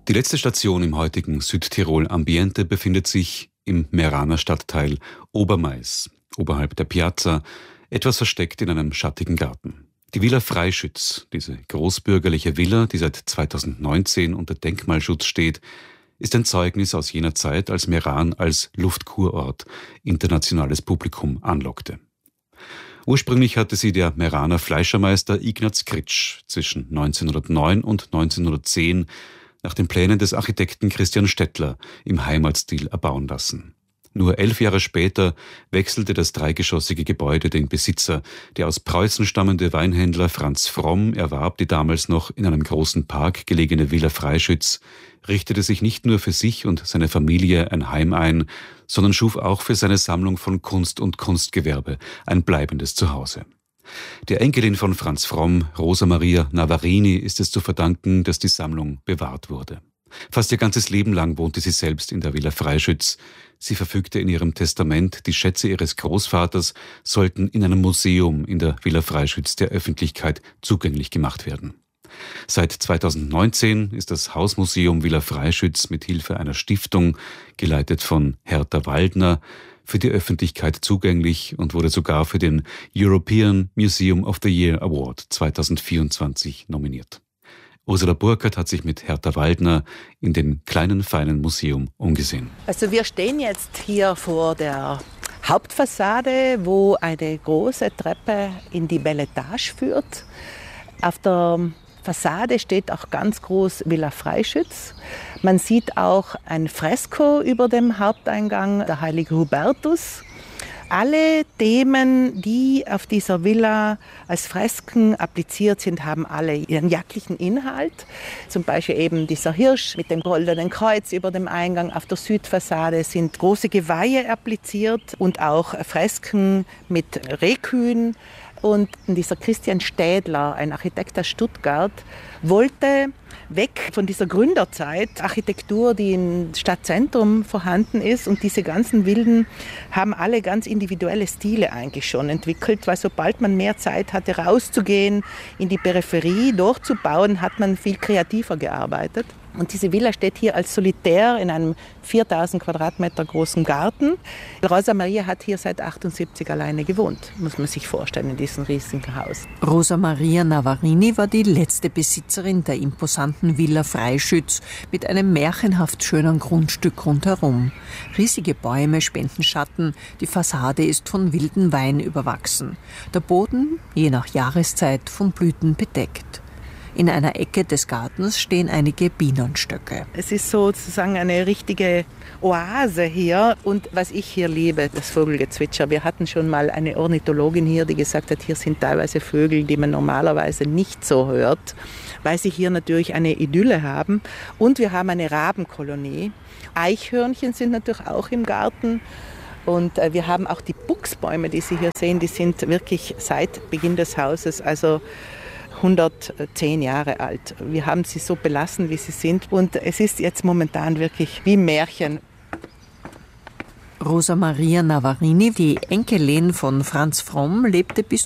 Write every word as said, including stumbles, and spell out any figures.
Die letzte Station im heutigen Südtirol Ambiente befindet sich im Meraner Stadtteil Obermais, oberhalb der Piazza, etwas versteckt in einem schattigen Garten. Die Villa Freischütz, diese großbürgerliche Villa, die seit zweitausendneunzehn unter Denkmalschutz steht, ist ein Zeugnis aus jener Zeit, als Meran als Luftkurort internationales Publikum anlockte. Ursprünglich hatte sie der Meraner Fleischermeister Ignaz Kritsch zwischen neunzehnhundertneun und neunzehnhundertzehn nach den Plänen des Architekten Christian Stettler im Heimatstil erbauen lassen. Nur elf Jahre später wechselte das dreigeschossige Gebäude den Besitzer. Der aus Preußen stammende Weinhändler Franz Fromm erwarb die damals noch in einem großen Park gelegene Villa Freischütz, richtete sich nicht nur für sich und seine Familie ein Heim ein, sondern schuf auch für seine Sammlung von Kunst und Kunstgewerbe ein bleibendes Zuhause. Der Enkelin von Franz Fromm, Rosa Maria Navarini, ist es zu verdanken, dass die Sammlung bewahrt wurde. Fast ihr ganzes Leben lang wohnte sie selbst in der Villa Freischütz. Sie verfügte in ihrem Testament, die Schätze ihres Großvaters sollten in einem Museum in der Villa Freischütz der Öffentlichkeit zugänglich gemacht werden. Seit zweitausendneunzehn ist das Hausmuseum Villa Freischütz mit Hilfe einer Stiftung, geleitet von Hertha Waldner, für die Öffentlichkeit zugänglich und wurde sogar für den European Museum of the Year Award zweitausendvierundzwanzig nominiert. Ursula Burkhardt hat sich mit Hertha Waldner in dem kleinen, feinen Museum umgesehen. Also wir stehen jetzt hier vor der Hauptfassade, wo eine große Treppe in die Bel Etage führt. Auf der Fassade steht auch ganz groß Villa Freischütz. Man sieht auch ein Fresko über dem Haupteingang, der heilige Hubertus. Alle Themen, die auf dieser Villa als Fresken appliziert sind, haben alle ihren jagdlichen Inhalt. Zum Beispiel eben dieser Hirsch mit dem goldenen Kreuz über dem Eingang. Auf der Südfassade sind große Geweihe appliziert und auch Fresken mit Rehkühen. Und dieser Christian Städler, ein Architekt aus Stuttgart, wollte weg von dieser Gründerzeit, Architektur, die im Stadtzentrum vorhanden ist. Und diese ganzen Villen haben alle ganz individuelle Stile eigentlich schon entwickelt, weil sobald man mehr Zeit hatte, rauszugehen, in die Peripherie durchzubauen, hat man viel kreativer gearbeitet. Und diese Villa steht hier als solitär in einem viertausend Quadratmeter großen Garten. Rosa Maria hat hier seit achtundsiebzig alleine gewohnt, muss man sich vorstellen, in diesem riesigen Haus. Rosa Maria Navarini war die letzte Besitzerin der imposanten Villa Freischütz mit einem märchenhaft schönen Grundstück rundherum. Riesige Bäume spenden Schatten, die Fassade ist von wildem Wein überwachsen. Der Boden, je nach Jahreszeit, von Blüten bedeckt. In einer Ecke des Gartens stehen einige Bienenstöcke. Es ist sozusagen eine richtige Oase hier. Und was ich hier liebe, das Vogelgezwitscher. Wir hatten schon mal eine Ornithologin hier, die gesagt hat, hier sind teilweise Vögel, die man normalerweise nicht so hört, weil sie hier natürlich eine Idylle haben. Und wir haben eine Rabenkolonie. Eichhörnchen sind natürlich auch im Garten. Und wir haben auch die Buchsbäume, die Sie hier sehen, die sind wirklich seit Beginn des Hauses, also hundertzehn Jahre alt. Wir haben sie so belassen, wie sie sind. Und es ist jetzt momentan wirklich wie Märchen. Rosa Maria Navarini, die Enkelin von Franz Fromm, lebte bis